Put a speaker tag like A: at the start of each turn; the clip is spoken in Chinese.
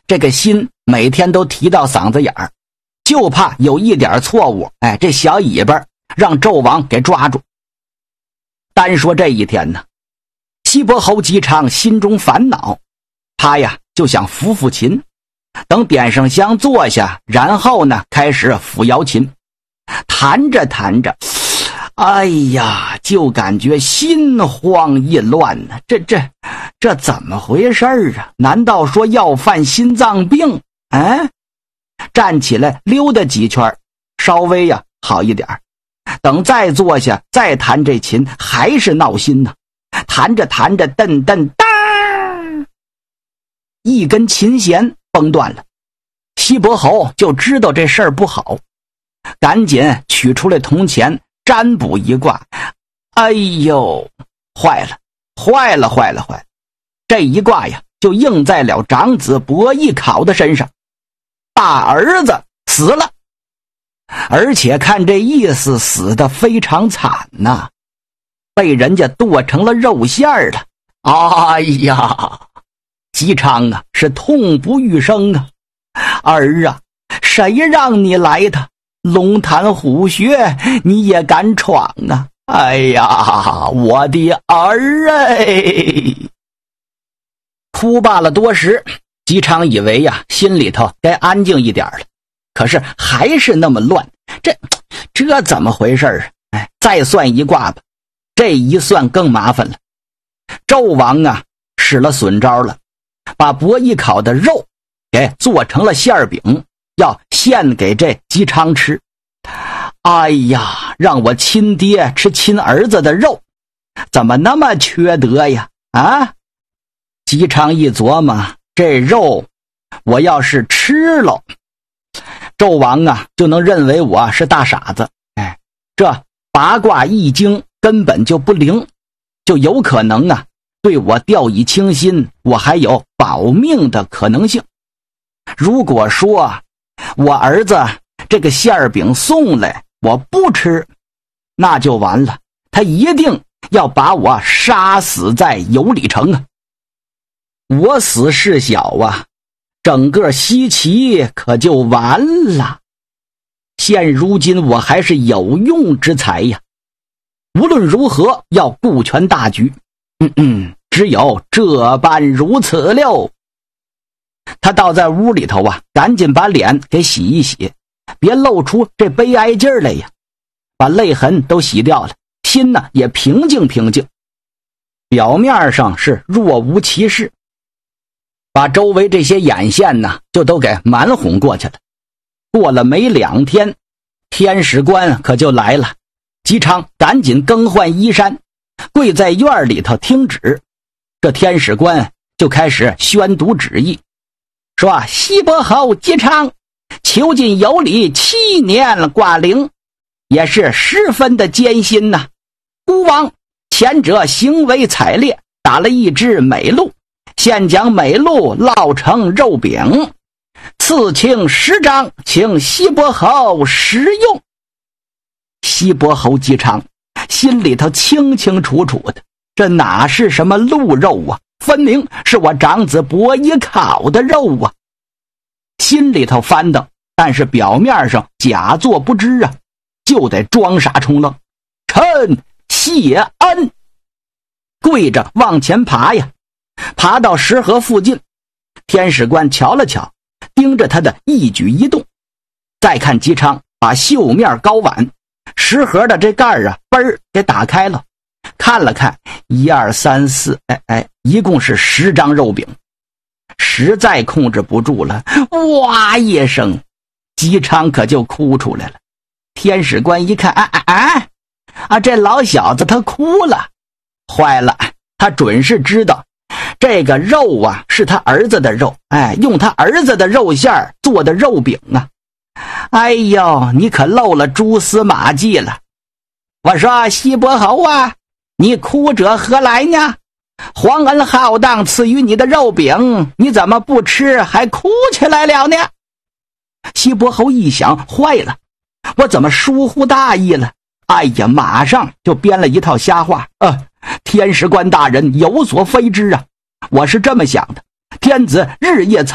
A: 这个心每天都提到嗓子眼儿，就怕有一点错误，这小尾巴让纣王给抓住。单说这一天呢，西伯侯姬昌心中烦恼，他呀就想抚抚琴，等点上香坐下，然后呢开始抚瑶琴，弹着弹着，哎呀，就感觉心慌意乱呢，这怎么回事啊？难道说要犯心脏病？站起来溜达几圈，稍微呀好一点。等再坐下再弹这琴，还是闹心呢。弹着弹着，噔噔当，一根琴弦崩断了。西伯侯就知道这事儿不好，赶紧取出来铜钱占卜一卦。哎呦，坏了！这一卦呀就应在了长子伯邑考的身上，大儿子死了，而且看这意思死得非常惨呐，被人家剁成了肉馅儿了。哎呀，姬昌啊是痛不欲生啊！儿啊，谁让你来的？龙潭虎穴你也敢闯啊！哎呀，我的儿哎！哭罢了多时，姬昌以为呀心里头该安静一点了，可是还是那么乱，这怎么回事啊？再算一卦吧。这一算更麻烦了，纣王啊使了损招了，把伯邑考的肉给做成了馅饼，要献给这姬昌吃。哎呀，让我亲爹吃亲儿子的肉，怎么那么缺德呀？姬昌一琢磨，这肉我要是吃了，纣王啊就能认为我是大傻子，这八卦易经根本就不灵，就有可能啊对我掉以轻心，我还有保命的可能性。如果说我儿子这个馅饼送来我不吃，那就完了，他一定要把我杀死在有里城啊！我死事小啊，整个西岐可就完了。现如今我还是有用之才呀，无论如何要顾全大局。只有这般如此了。他倒在屋里头啊，赶紧把脸给洗一洗，别露出这悲哀劲儿来呀，把泪痕都洗掉了，心呢也平静平静，表面上是若无其事，把周围这些眼线呢就都给瞒哄过去了。过了没2天，天使官可就来了，姬昌赶紧更换衣衫，跪在院里头听旨。这天使官就开始宣读旨意，说西伯侯姬昌囚禁有里7年挂零，也是十分的艰辛呐。孤王前者行为采猎，打了一只美鹿，现将美鹿烙成肉饼，赐请10张，请西伯侯食用。西伯侯姬昌心里头清清楚楚的，这哪是什么鹿肉啊，分明是我长子伯邑考的肉啊！心里头翻腾，但是表面上假作不知啊，就得装傻充愣。臣谢恩，跪着往前爬呀，爬到石河附近，天使官瞧了瞧，盯着他的一举一动，再看姬昌把绣面高碗石盒的这盖啊嘣儿给打开了，看了看1、2、3、4，一共是10张肉饼，实在控制不住了，哇一声，姬昌可就哭出来了。天使官一看，这老小子他哭了，坏了，他准是知道这个肉啊是他儿子的肉，用他儿子的肉馅做的肉饼啊。哎呦，你可漏了蛛丝马迹了。我说西伯侯啊，你哭者何来呢？皇恩浩荡赐予你的肉饼，你怎么不吃还哭起来了呢？西伯侯一想，坏了，我怎么疏忽大意了？哎呀，马上就编了一套瞎话。天使官大人有所非知啊，我是这么想的，天子日夜操